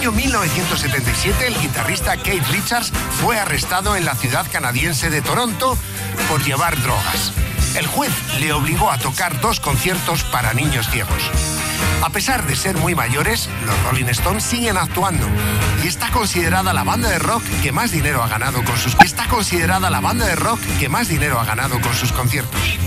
año 1977, el guitarrista Keith Richards fue arrestado en la ciudad canadiense de Toronto por llevar drogas. El juez le obligó a tocar 2 conciertos para niños ciegos. A pesar de ser muy mayores, los Rolling Stones siguen actuando y está considerada la banda de rock que más dinero ha ganado con sus conciertos.